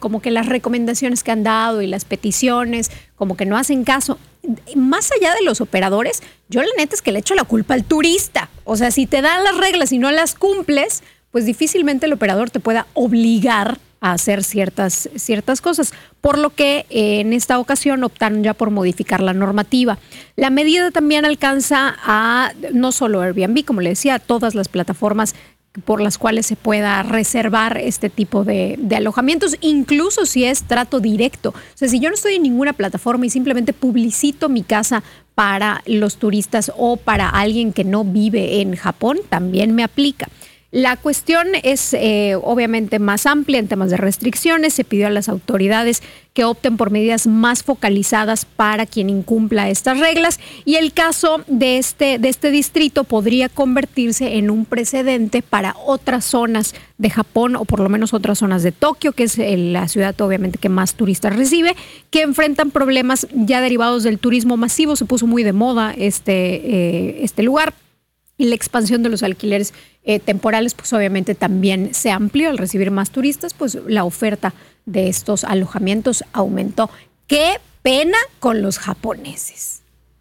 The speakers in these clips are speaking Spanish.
como que las recomendaciones que han dado y las peticiones, como que no hacen caso. Más allá de los operadores, yo la neta es que le echo la culpa al turista. O sea, si te dan las reglas y no las cumples, pues difícilmente el operador te pueda obligar a hacer ciertas cosas, por lo que en esta ocasión optaron ya por modificar la normativa. La medida también alcanza a no solo Airbnb, como le decía, a todas las plataformas por las cuales se pueda reservar este tipo de alojamientos, incluso si es trato directo. O sea, si yo no estoy en ninguna plataforma y simplemente publicito mi casa para los turistas o para alguien que no vive en Japón, también me aplica. La cuestión es obviamente más amplia en temas de restricciones. Se pidió a las autoridades que opten por medidas más focalizadas para quien incumpla estas reglas, y el caso de este distrito podría convertirse en un precedente para otras zonas de Japón, o por lo menos otras zonas de Tokio, que es la ciudad obviamente que más turistas recibe, que enfrentan problemas ya derivados del turismo masivo. Se puso muy de moda este lugar. Y la expansión de los alquileres temporales, pues obviamente también se amplió. Al recibir más turistas, pues la oferta de estos alojamientos aumentó. ¡Qué pena con los japoneses!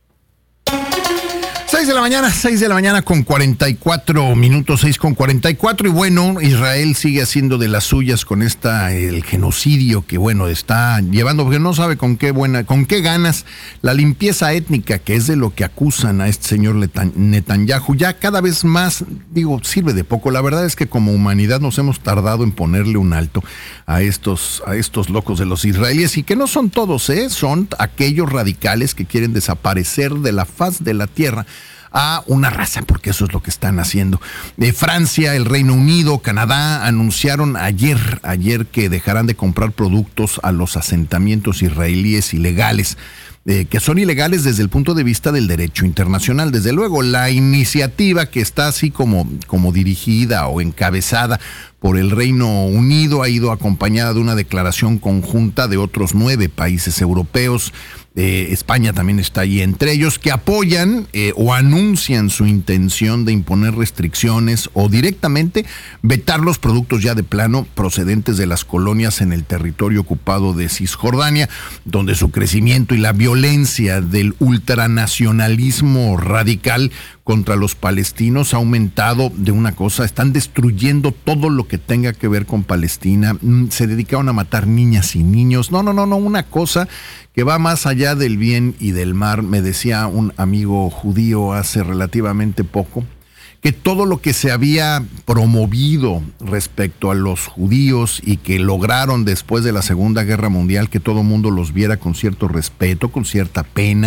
6 de la mañana con 44 minutos, 6 con 44. Y bueno, Israel sigue haciendo de las suyas con el genocidio que bueno está llevando, porque no sabe con qué ganas, la limpieza étnica, que es de lo que acusan a este señor Netanyahu. Ya cada vez más, sirve de poco. La verdad es que como humanidad nos hemos tardado en ponerle un alto a estos locos de los israelíes, y que no son todos, son aquellos radicales que quieren desaparecer de la faz de la tierra a una raza, porque eso es lo que están haciendo. Francia, el Reino Unido, Canadá anunciaron ayer que dejarán de comprar productos a los asentamientos israelíes ilegales, que son ilegales desde el punto de vista del derecho internacional. Desde luego, la iniciativa, que está así como dirigida o encabezada por el Reino Unido, ha ido acompañada de una declaración conjunta de otros 9 países europeos. España también está ahí entre ellos, que apoyan o anuncian su intención de imponer restricciones o directamente vetar los productos ya de plano procedentes de las colonias en el territorio ocupado de Cisjordania, donde su crecimiento y la violencia del ultranacionalismo radical contra los palestinos ha aumentado de una cosa. Están destruyendo todo lo que tenga que ver con Palestina. Se dedicaron a matar niñas y niños. No, una cosa que va más allá del bien y del mal. Me decía un amigo judío hace relativamente poco que todo lo que se había promovido respecto a los judíos y que lograron después de la Segunda Guerra Mundial, que todo el mundo los viera con cierto respeto, con cierta pena,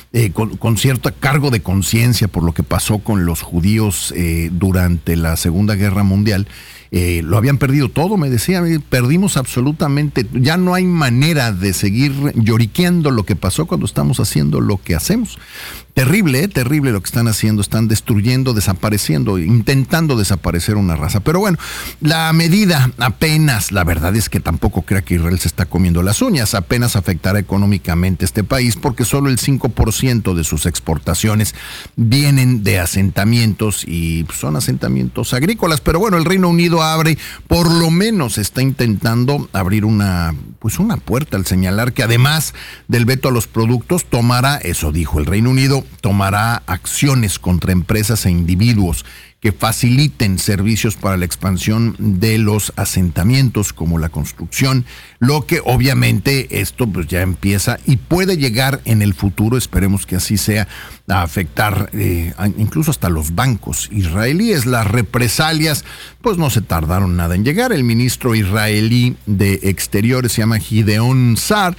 con cierto cargo de conciencia por lo que pasó con los judíos durante la Segunda Guerra Mundial, lo habían perdido todo. Me decía, perdimos absolutamente, ya no hay manera de seguir lloriqueando lo que pasó cuando estamos haciendo lo que hacemos. Terrible lo que están haciendo. Están destruyendo, desapareciendo, intentando desaparecer una raza. Pero bueno, la medida apenas, la verdad es que tampoco crea que Israel se está comiendo las uñas, apenas afectará económicamente a este país, porque solo el 5% de sus exportaciones vienen de asentamientos, y son asentamientos agrícolas. Pero bueno, el Reino Unido abre, por lo menos está intentando abrir una puerta al señalar que además del veto a los productos, tomará, eso dijo el Reino Unido, tomará acciones contra empresas e individuos que faciliten servicios para la expansión de los asentamientos, como la construcción, lo que obviamente esto pues ya empieza y puede llegar en el futuro, esperemos que así sea, a afectar incluso hasta los bancos israelíes. Las represalias pues no se tardaron nada en llegar. El ministro israelí de Exteriores se llama Gideon Sa'ar.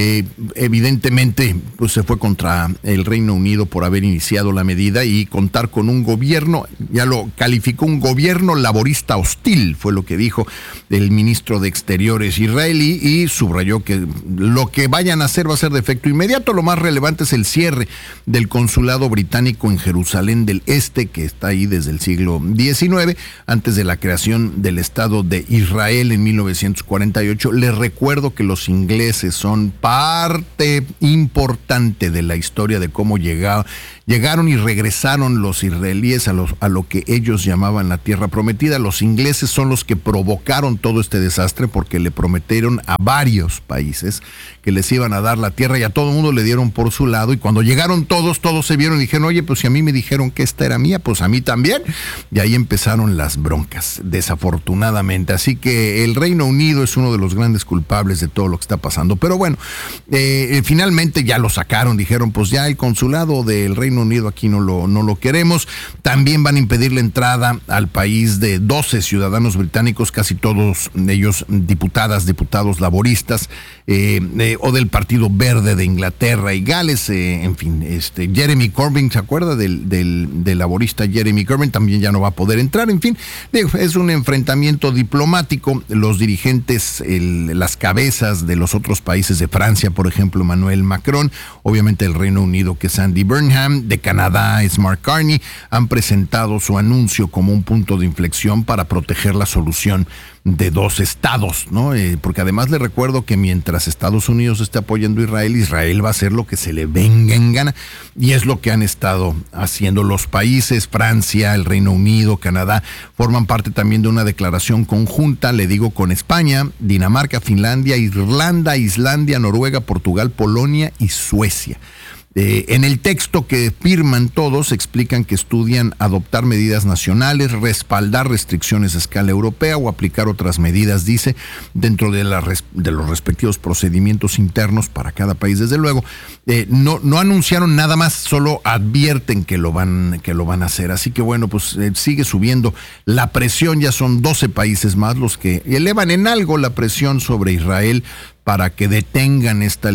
Evidentemente pues se fue contra el Reino Unido por haber iniciado la medida y contar con un gobierno, ya lo calificó, un gobierno laborista hostil, fue lo que dijo el ministro de Exteriores israelí, y subrayó que lo que vayan a hacer va a ser de efecto inmediato. Lo más relevante es el cierre del consulado británico en Jerusalén del Este, que está ahí desde el siglo XIX, antes de la creación del Estado de Israel en 1948. Les recuerdo que los ingleses son parte importante de la historia de cómo llegaron y regresaron los israelíes a lo que ellos llamaban la tierra prometida. Los ingleses son los que provocaron todo este desastre porque le prometieron a varios países que les iban a dar la tierra y a todo el mundo le dieron por su lado, y cuando llegaron todos se vieron y dijeron, oye, pues si a mí me dijeron que esta era mía, pues a mí también. Y ahí empezaron las broncas, desafortunadamente. Así que el Reino Unido es uno de los grandes culpables de todo lo que está pasando. Pero bueno, finalmente ya lo sacaron, dijeron, pues ya el consulado del Reino Unido aquí no lo queremos. También van a impedir la entrada al país de 12 ciudadanos británicos, casi todos ellos diputados laboristas, o del Partido Verde de Inglaterra y Gales, en fin, Jeremy Corbyn, ¿se acuerda del laborista Jeremy Corbyn? También ya no va a poder entrar. En fin, es un enfrentamiento diplomático. Los dirigentes, las cabezas de los otros países, de Francia, por ejemplo, Emmanuel Macron, obviamente el Reino Unido, que es Andy Burnham, de Canadá es Mark Carney, han presentado su anuncio como un punto de inflexión para proteger la solución de dos estados, ¿no? Porque además le recuerdo que mientras Estados Unidos esté apoyando a Israel va a hacer lo que se le venga en gana, y es lo que han estado haciendo los países. Francia, el Reino Unido, Canadá, forman parte también de una declaración conjunta, le digo, con España, Dinamarca, Finlandia, Irlanda, Islandia, Noruega, Portugal, Polonia y Suecia. En el texto que firman todos explican que estudian adoptar medidas nacionales, respaldar restricciones a escala europea o aplicar otras medidas, dice, dentro de los respectivos procedimientos internos para cada país. Desde luego, no anunciaron nada más, solo advierten que lo van a hacer. Así que bueno, pues sigue subiendo la presión. Ya son 12 países más los que elevan en algo la presión sobre Israel para que detengan esta